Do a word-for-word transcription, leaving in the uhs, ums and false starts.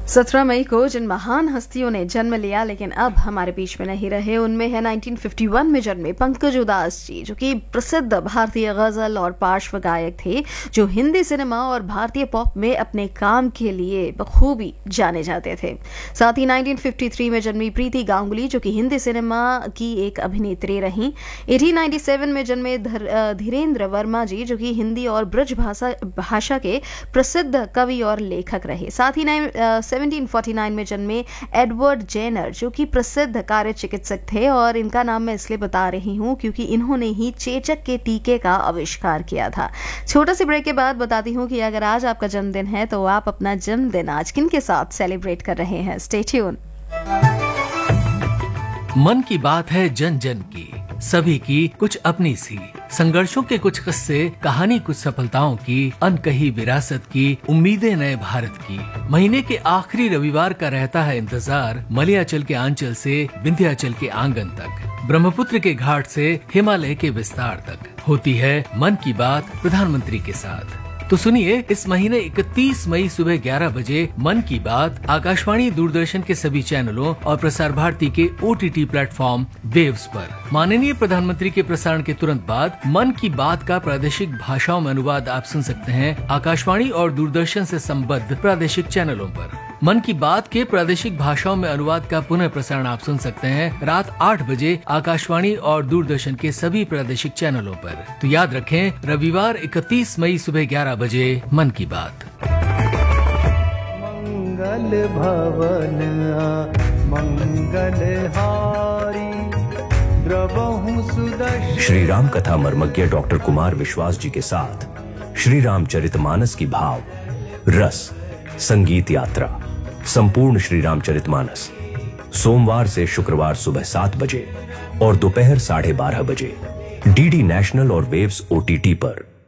सत्रह मई को जिन महान हस्तियों ने जन्म लिया लेकिन अब हमारे बीच में नहीं रहे, उनमें है उन्नीस सौ इक्यावन में जन्मे पंकज उधास जी, जो कि प्रसिद्ध भारतीय गजल और पार्श्व गायक थे, जो हिंदी सिनेमा और भारतीय पॉप में अपने काम के लिए बखूबी जाने जाते थे। साथ ही उन्नीस सौ तिरेपन में जन्मी प्रीति गांगुली, जो कि हिंदी सिनेमा की एक अभिनेत्री रहीं। अठारह सौ सत्तानवे में जन्मे धीरेन्द्र वर्मा जी, जो कि हिंदी और ब्रज भाषा भाषा के प्रसिद्ध कवि और लेखक रहे। साथ ही सत्रह सौ उनचास में जन्मे एडवर्ड जेनर, जो कि प्रसिद्ध कार्य चिकित्सक थे, और इनका नाम मैं इसलिए बता रही हूँ क्योंकि इन्होंने ही चेचक के टीके का आविष्कार किया था। छोटा सी ब्रेक के बाद बताती हूँ कि अगर आज आपका जन्मदिन है तो आप अपना जन्मदिन आज किन के साथ सेलिब्रेट कर रहे हैं। Stay tune. मन की बात है जन जन की, सभी की कुछ अपनी सी, संघर्षों के कुछ किस्से, कहानी कुछ सफलताओं की, अनकही विरासत की, उम्मीदें नए भारत की। महीने के आखिरी रविवार का रहता है इंतजार, मलयाचल के आंचल से विंध्याचल के आंगन तक, ब्रह्मपुत्र के घाट से हिमालय के विस्तार तक होती है मन की बात प्रधानमंत्री के साथ। तो सुनिए, इस महीने इकतीस मई सुबह ग्यारह बजे मन की बात आकाशवाणी, दूरदर्शन के सभी चैनलों और प्रसार भारती के ओटीटी प्लेटफॉर्म वेव्स पर। माननीय प्रधानमंत्री के प्रसारण के तुरंत बाद मन की बात का प्रादेशिक भाषाओं में अनुवाद आप सुन सकते हैं आकाशवाणी और दूरदर्शन से संबद्ध प्रादेशिक चैनलों पर। मन की बात के प्रादेशिक भाषाओं में अनुवाद का पुनः प्रसारण आप सुन सकते हैं रात आठ बजे आकाशवाणी और दूरदर्शन के सभी प्रादेशिक चैनलों पर। तो याद रखें, रविवार इकतीस मई सुबह ग्यारह बजे मन की बात। मंगल भवन मंगल हारी द्रवहु सुदर्शन। श्री राम कथा मर्मज्ञ डॉक्टर कुमार विश्वास जी के साथ श्री रामचरितमानस की भाव रस संगीत यात्रा संपूर्ण श्री रामचरितमानस सोमवार से शुक्रवार सुबह सात बजे और दोपहर साढ़े बारह बजे डीडी नेशनल और वेव्स ओटीटी पर।